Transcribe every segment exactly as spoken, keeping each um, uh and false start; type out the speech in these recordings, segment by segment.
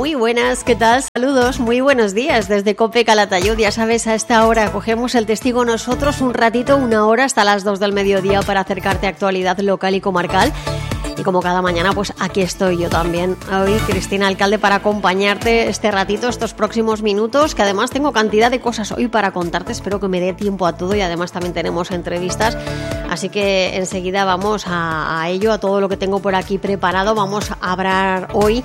Muy buenas, ¿qué tal? Saludos, muy buenos días desde COPE Calatayud. Ya sabes, a esta hora cogemos el testigo nosotros un ratito, una hora hasta las dos del mediodía para acercarte a actualidad local y comarcal. Y como cada mañana, pues aquí estoy yo también, hoy Cristina Alcalde, para acompañarte este ratito, estos próximos minutos, que además tengo cantidad de cosas hoy para contarte, espero que me dé tiempo a todo y además también tenemos entrevistas, así que enseguida vamos a, a ello, a todo lo que tengo por aquí preparado. Vamos a hablar hoy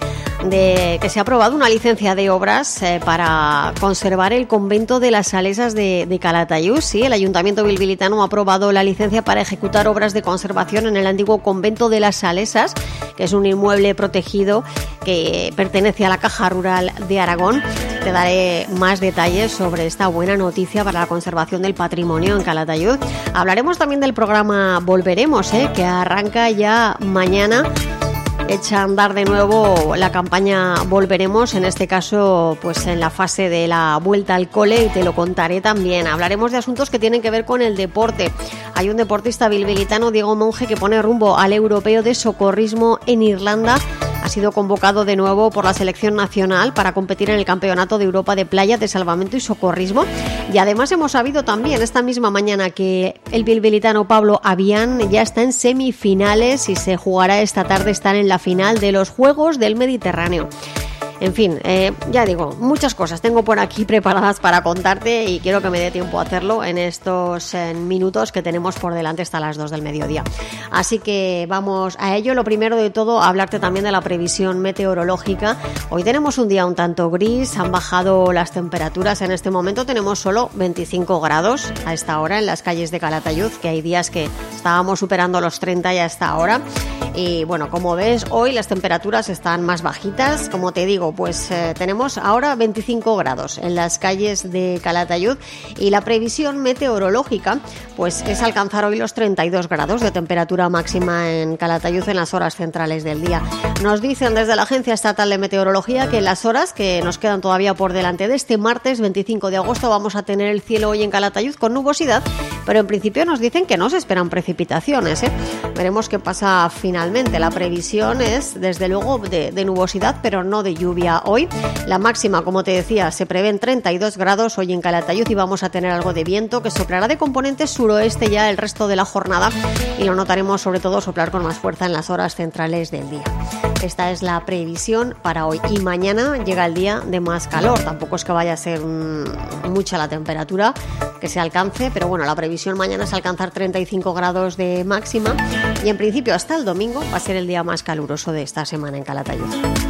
de que se ha aprobado una licencia de obras eh, para conservar el convento de las Salesas de, de Calatayud. Sí, el Ayuntamiento bilbilitano ha aprobado la licencia para ejecutar obras de conservación en el antiguo convento de las Salesas, que es un inmueble protegido que pertenece a la Caja Rural de Aragón. Te daré más detalles sobre esta buena noticia para la conservación del patrimonio en Calatayud. Hablaremos también del programa Volveremos, ¿eh? que arranca ya mañana. Echa a andar de nuevo la campaña Volveremos, en este caso pues en la fase de la vuelta al cole, y te lo contaré también. Hablaremos de asuntos que tienen que ver con el deporte. Hay un deportista bilbilitano, Diego Monge, que pone rumbo al europeo de socorrismo en Irlanda. Ha sido convocado de nuevo por la selección nacional para competir en el Campeonato de Europa de Playa de Salvamento y Socorrismo. Y además hemos sabido también esta misma mañana que el bilbilitano Pablo Avián ya está en semifinales y se jugará esta tarde, estar en la final de los Juegos del Mediterráneo. En fin, eh, ya digo, muchas cosas tengo por aquí preparadas para contarte y quiero que me dé tiempo a hacerlo en estos eh, minutos que tenemos por delante hasta las dos del mediodía. Así que vamos a ello. Lo primero de todo, hablarte también de la previsión meteorológica. Hoy tenemos un día un tanto gris, han bajado las temperaturas. En este momento tenemos solo veinticinco grados a esta hora en las calles de Calatayud, que hay días que estábamos superando los treinta ya a esta hora. Y bueno, como ves, hoy las temperaturas están más bajitas. Como te digo, pues eh, tenemos ahora veinticinco grados en las calles de Calatayud y la previsión meteorológica pues es alcanzar hoy los treinta y dos grados de temperatura máxima en Calatayud en las horas centrales del día. Nos dicen desde la Agencia Estatal de Meteorología que en las horas que nos quedan todavía por delante de este martes veinticinco de agosto vamos a tener el cielo hoy en Calatayud con nubosidad, pero en principio nos dicen que no se esperan precipitaciones, ¿eh? Veremos qué pasa finalmente. La previsión es desde luego de, de nubosidad, pero no de lluvia hoy. La máxima, como te decía, se prevé en treinta y dos grados hoy en Calatayud y vamos a tener algo de viento que soplará de componente suroeste ya el resto de la jornada y lo notaremos sobre todo soplar con más fuerza en las horas centrales del día. Esta es la previsión para hoy y mañana llega el día de más calor. Tampoco es que vaya a ser mmm, mucha la temperatura que se alcance, pero bueno, la previsión mañana es alcanzar treinta y cinco grados de máxima y en principio hasta el domingo va a ser el día más caluroso de esta semana en Calatayud.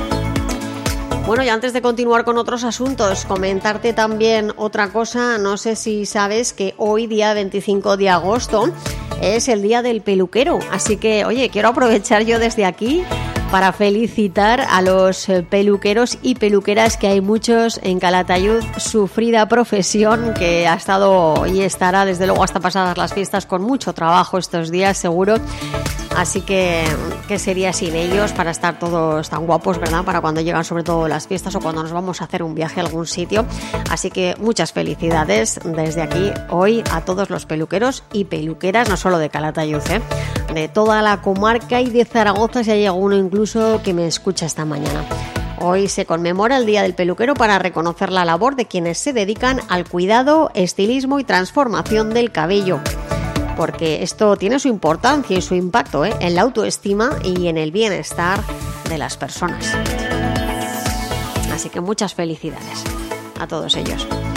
Bueno, y antes de continuar con otros asuntos, comentarte también otra cosa. No sé si sabes que hoy, día veinticinco de agosto, es el día del peluquero. Así que, oye, quiero aprovechar yo desde aquí para felicitar a los peluqueros y peluqueras, que hay muchos en Calatayud, sufrida profesión que ha estado y estará desde luego hasta pasadas las fiestas con mucho trabajo estos días seguro. Así que, ¿qué sería sin ellos para estar todos tan guapos, verdad? Para cuando llegan sobre todo las fiestas o cuando nos vamos a hacer un viaje a algún sitio. Así que muchas felicidades desde aquí hoy a todos los peluqueros y peluqueras, no solo de Calatayud, ¿eh? De toda la comarca y de Zaragoza, si hay alguno incluso que me escucha esta mañana. Hoy se conmemora el Día del Peluquero para reconocer la labor de quienes se dedican al cuidado, estilismo y transformación del cabello, porque esto tiene su importancia y su impacto, ¿eh? en la autoestima y en el bienestar de las personas. Así que muchas felicidades a todos ellos.